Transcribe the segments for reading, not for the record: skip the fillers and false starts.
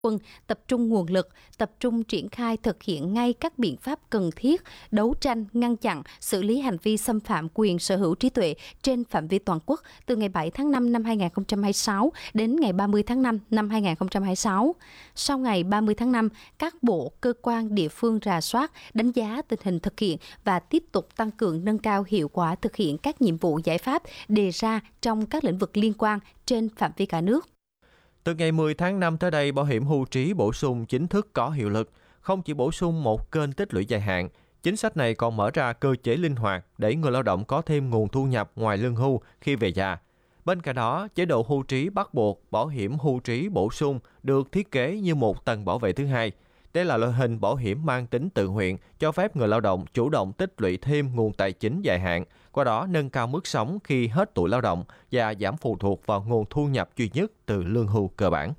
quân tập trung nguồn lực, tập trung triển khai thực hiện ngay các biện pháp cần thiết, đấu tranh, ngăn chặn, xử lý hành vi xâm phạm quyền sở hữu trí tuệ trên phạm vi toàn quốc từ ngày 7 tháng 5 năm 2026 đến ngày 30 tháng 5 năm 2026. Sau ngày 30 tháng 5, các bộ, cơ quan, địa phương rà soát, đánh giá tình hình thực hiện và tiếp tục tăng cường nâng cao hiệu quả thực hiện các nhiệm vụ giải pháp đề ra trong các lĩnh vực liên quan trên phạm vi cả nước. Từ ngày 10 tháng 5 tới đây, bảo hiểm hưu trí bổ sung chính thức có hiệu lực. Không chỉ bổ sung một kênh tích lũy dài hạn, chính sách này còn mở ra cơ chế linh hoạt để người lao động có thêm nguồn thu nhập ngoài lương hưu khi về già. Bên cạnh đó, chế độ hưu trí bắt buộc, bảo hiểm hưu trí bổ sung được thiết kế như một tầng bảo vệ thứ hai. Đây là loại hình bảo hiểm mang tính tự nguyện, cho phép người lao động chủ động tích lũy thêm nguồn tài chính dài hạn, qua đó nâng cao mức sống khi hết tuổi lao động và giảm phụ thuộc vào nguồn thu nhập duy nhất từ lương hưu cơ bản.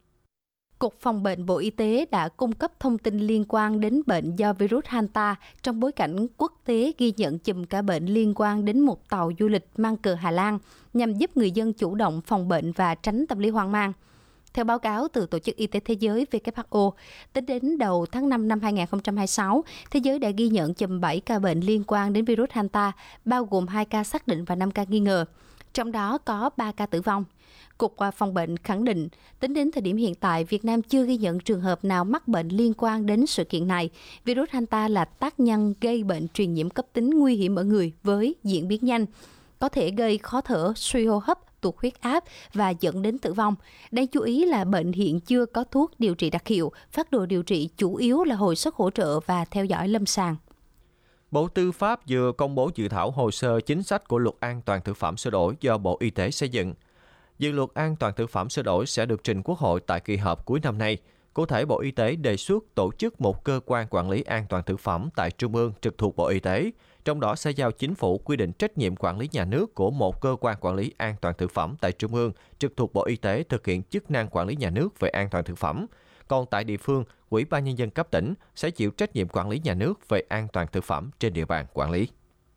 Cục Phòng bệnh Bộ Y tế đã cung cấp thông tin liên quan đến bệnh do virus Hanta trong bối cảnh quốc tế ghi nhận chùm ca bệnh liên quan đến một tàu du lịch mang cờ Hà Lan nhằm giúp người dân chủ động phòng bệnh và tránh tâm lý hoang mang. Theo báo cáo từ Tổ chức Y tế Thế giới WHO, tính đến đầu tháng 5 năm 2026, thế giới đã ghi nhận chùm 7 ca bệnh liên quan đến virus Hanta, bao gồm 2 ca xác định và 5 ca nghi ngờ. Trong đó có 3 ca tử vong. Cục Phòng bệnh khẳng định, tính đến thời điểm hiện tại, Việt Nam chưa ghi nhận trường hợp nào mắc bệnh liên quan đến sự kiện này. Virus Hanta là tác nhân gây bệnh truyền nhiễm cấp tính nguy hiểm ở người với diễn biến nhanh, có thể gây khó thở, suy hô hấp, tụt huyết áp và dẫn đến tử vong. Đáng chú ý là bệnh hiện chưa có thuốc điều trị đặc hiệu, phác đồ điều trị chủ yếu là hồi sức hỗ trợ và theo dõi lâm sàng. Bộ Tư pháp vừa công bố dự thảo hồ sơ chính sách của Luật An toàn thực phẩm sửa đổi do Bộ Y tế xây dựng. Dự luật An toàn thực phẩm sửa đổi sẽ được trình Quốc hội tại kỳ họp cuối năm nay. Cụ thể, Bộ Y tế đề xuất tổ chức một cơ quan quản lý an toàn thực phẩm tại Trung ương trực thuộc Bộ Y tế, trong đó sẽ giao Chính phủ quy định trách nhiệm quản lý nhà nước của một cơ quan quản lý an toàn thực phẩm tại Trung ương trực thuộc Bộ Y tế thực hiện chức năng quản lý nhà nước về an toàn thực phẩm. Còn tại địa phương, Ủy ban Nhân dân cấp tỉnh sẽ chịu trách nhiệm quản lý nhà nước về an toàn thực phẩm trên địa bàn quản lý.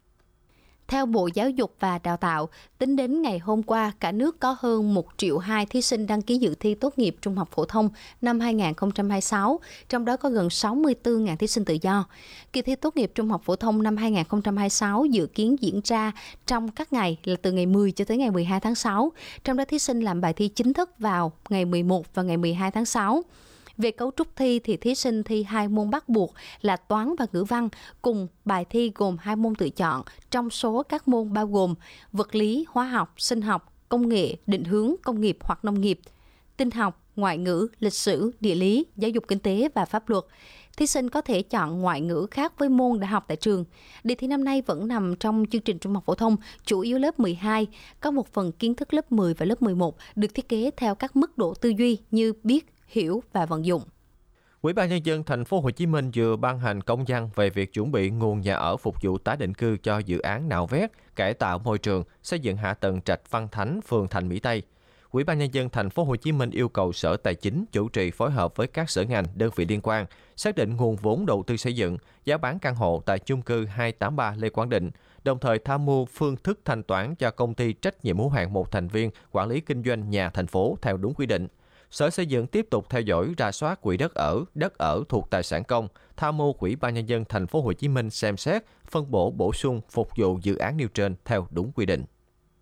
Theo Bộ Giáo dục và Đào tạo, tính đến ngày hôm qua, cả nước có hơn 1,2 triệu thí sinh đăng ký dự thi tốt nghiệp trung học phổ thông năm 2026, trong đó có gần 64.000 thí sinh tự do. Kỳ thi tốt nghiệp trung học phổ thông năm 2026 dự kiến diễn ra trong các ngày là từ ngày 10 cho tới ngày 12 tháng 6, trong đó thí sinh làm bài thi chính thức vào ngày 11 và ngày 12 tháng 6. Về cấu trúc thi thì thí sinh thi 2 môn bắt buộc là toán và ngữ văn, cùng bài thi gồm 2 môn tự chọn, trong số các môn bao gồm vật lý, hóa học, sinh học, công nghệ, định hướng, công nghiệp hoặc nông nghiệp, tin học, ngoại ngữ, lịch sử, địa lý, giáo dục kinh tế và pháp luật. Thí sinh có thể chọn ngoại ngữ khác với môn đã học tại trường. Đề thi năm nay vẫn nằm trong chương trình trung học phổ thông, chủ yếu lớp 12, có một phần kiến thức lớp 10 và lớp 11 được thiết kế theo các mức độ tư duy như biết, hiểu và vận dụng. Ủy ban Nhân dân thành phố Hồ Chí Minh vừa ban hành công văn về việc chuẩn bị nguồn nhà ở phục vụ tái định cư cho dự án nạo vét, cải tạo môi trường, xây dựng hạ tầng Trạch Văn Thánh, phường Thành Mỹ Tây. Ủy ban Nhân dân thành phố Hồ Chí Minh yêu cầu Sở Tài chính chủ trì phối hợp với các sở ngành, đơn vị liên quan xác định nguồn vốn đầu tư xây dựng, giá bán căn hộ tại chung cư 283 Lê Quảng Định, đồng thời tham mưu phương thức thanh toán cho công ty trách nhiệm hữu hạn một thành viên quản lý kinh doanh nhà thành phố theo đúng quy định. Sở Xây dựng tiếp tục theo dõi rà soát quỹ đất ở thuộc tài sản công, tham mưu Ủy ban Nhân dân thành phố Hồ Chí Minh xem xét, phân bổ bổ sung phục vụ dự án nêu trên theo đúng quy định.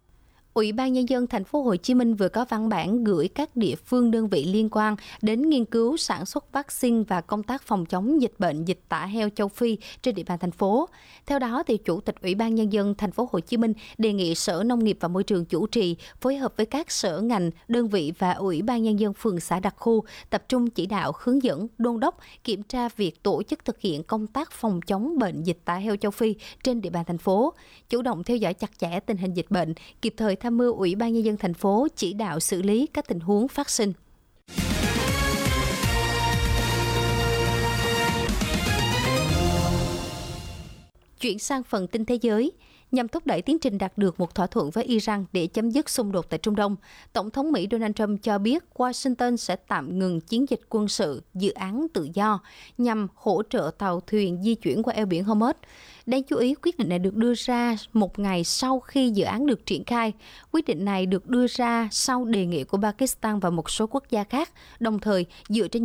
Ủy ban Nhân dân thành phố Hồ Chí Minh vừa có văn bản gửi các địa phương đơn vị liên quan đến nghiên cứu sản xuất vaccine và công tác phòng chống dịch bệnh dịch tả heo châu Phi trên địa bàn thành phố. Theo đó, thì Chủ tịch Ủy ban Nhân dân thành phố Hồ Chí Minh đề nghị Sở Nông nghiệp và Môi trường chủ trì phối hợp với các sở ngành, đơn vị và Ủy ban Nhân dân phường xã đặc khu tập trung chỉ đạo, hướng dẫn, đôn đốc, kiểm tra việc tổ chức thực hiện công tác phòng chống bệnh dịch tả heo châu Phi trên địa bàn thành phố, chủ động theo dõi chặt chẽ tình hình dịch bệnh, kịp thời tham mưu Ủy ban Nhân dân thành phố chỉ đạo xử lý các tình huống phát sinh. Chuyển sang phần tin thế giới. nhằm thúc đẩy tiến trình đạt được một thỏa thuận với Iran để chấm dứt xung đột tại Trung Đông. Tổng thống Mỹ Donald Trump cho biết Washington sẽ tạm ngừng chiến dịch quân sự dự án tự do nhằm hỗ trợ tàu thuyền di chuyển qua eo biển Hormuz. Đáng chú ý, quyết định này được đưa ra một ngày sau khi dự án được triển khai. Quyết định này được đưa ra sau đề nghị của Pakistan và một số quốc gia khác, đồng thời dựa trên